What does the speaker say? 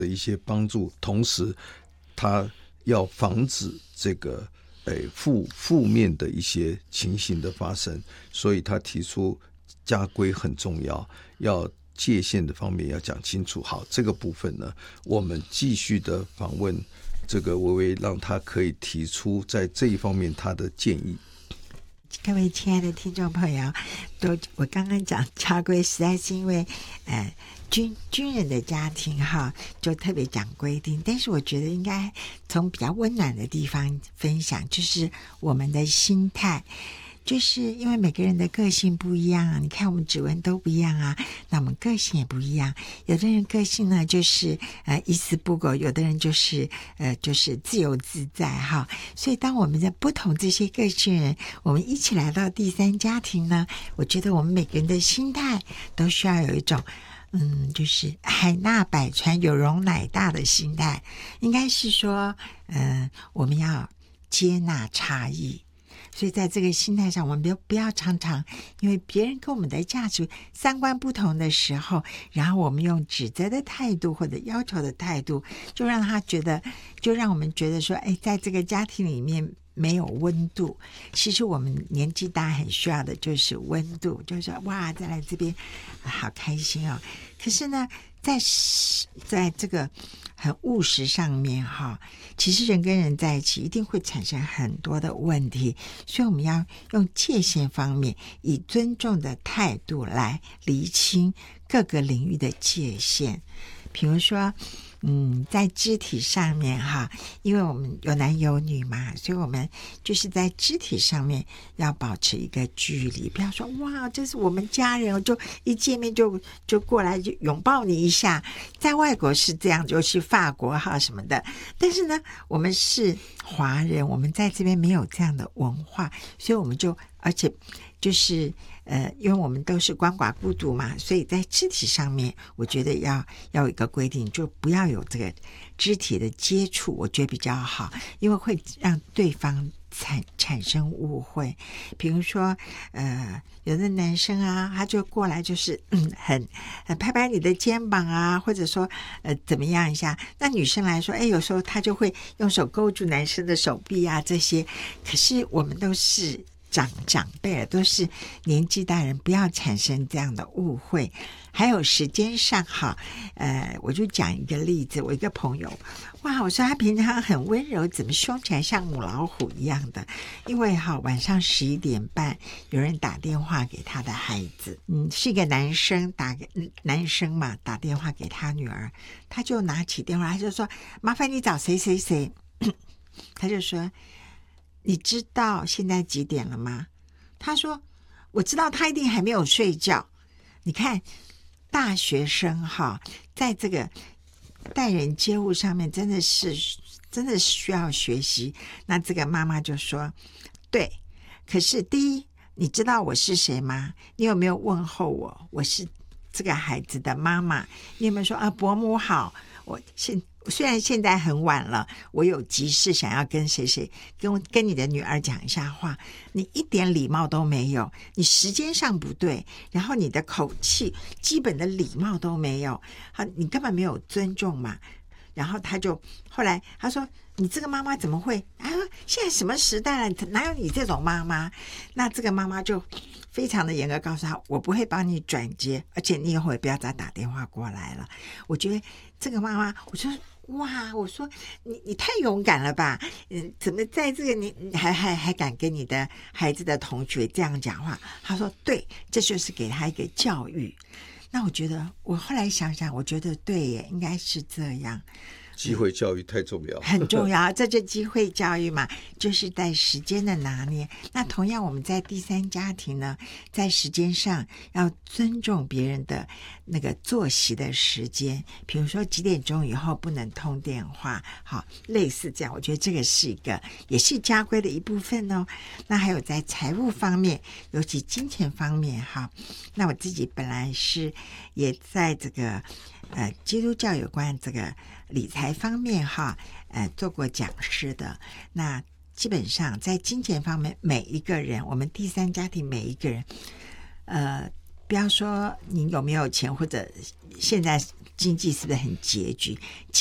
的一些帮助，同时他要防止这个负面的一些情形的发生，所以他提出家规很重要，要界限的方面要讲清楚。好，这个部分呢，我们继续的访问这个薇薇，让他可以提出在这一方面他的建议。 各位亲爱的听众朋友，我刚刚讲家规，实在是因为军人的家庭哈，就特别讲规定，但是我觉得应该从比较温暖的地方分享，就是我们的心态。就是因为每个人的个性不一样啊，你看我们指纹都不一样啊，那我们个性也不一样。有的人个性呢就是一丝不苟，有的人就是自由自在哈。所以当我们的不同这些个性人，我们一起来到第三家庭呢，我觉得我们每个人的心态都需要有一种就是海纳百川，有容乃大的心态。应该是说我们要接纳差异。所以在这个心态上，我们不要常常因为别人跟我们的价值三观不同的时候，然后我们用指责的态度或者要求的态度，就让我们觉得说，在这个家庭里面没有温度。其实我们年纪大很需要的就是温度，就是说哇，再来这边好开心哦。可是呢，在这个很务实上面哈，其实人跟人在一起一定会产生很多的问题，所以我们要用界限方面，以尊重的态度来厘清各个领域的界限。比如说在肢体上面哈，因为我们有男有女嘛，所以我们就是在肢体上面要保持一个距离，不要说哇，这是我们家人，我就一见面就过来就拥抱你一下。在外国是这样，就是法国哈什么的，但是呢，我们是华人，我们在这边没有这样的文化，所以我们而且就是因为我们都是鳏寡孤独嘛，所以在肢体上面我觉得要有一个规定，就不要有这个肢体的接触，我觉得比较好，因为会让对方产生误会。比如说有的男生啊，他就过来就是很拍拍你的肩膀啊，或者说怎么样一下。那女生来说有时候他就会用手勾住男生的手臂啊，这些。可是我们都是长辈了，都是年纪大人，不要产生这样的误会。还有时间上哈，我就讲一个例子，我一个朋友，哇，我说他平常很温柔，怎么凶起来像母老虎一样的？因为晚上11点半有人打电话给他的孩子，是一个男生男生嘛，打电话给他女儿，他就拿起电话，他就说麻烦你找谁谁谁，他就说你知道现在几点了吗？他说我知道，他一定还没有睡觉。你看大学生哈，在这个待人接物上面真的需要学习。那这个妈妈就说对，可是第一，你知道我是谁吗？你有没有问候我是这个孩子的妈妈？你有没有说伯母好，虽然现在很晚了，我有急事想要跟谁谁跟你的女儿讲一下话，你一点礼貌都没有，你时间上不对，然后你的口气基本的礼貌都没有，你根本没有尊重嘛。然后后来他说你这个妈妈怎么会现在什么时代了，哪有你这种妈妈？那这个妈妈就非常的严格告诉他，我不会帮你转接，而且你以后也不要再打电话过来了。我觉得这个妈妈，我说哇，我说你太勇敢了吧，怎么在这个你还敢跟你的孩子的同学这样讲话？他说对，这就是给他一个教育。那我后来想想，我觉得对耶，应该是这样。 机会教育太重要， 很重要，这就机会教育嘛，就是在时间的拿捏。那同样我们在第三家庭呢，在时间上要尊重别人的那个作息的时间，比如说几点钟以后不能通电话，好，类似这样，我觉得这个是也是家规的一部分哦。那还有在财务方面，尤其金钱方面哈，那我自己本来也在这个基督教有关这个理财方面哈，做过讲师的。那基本上在金钱方面，每一个人，我们第三家庭每一个人，不要说你有没有钱，或者现在经济是不是很拮据？